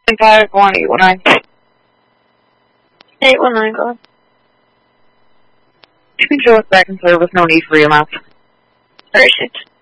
51819. 819, go ahead. You can show us back in service, no need for EMS. Appreciate it.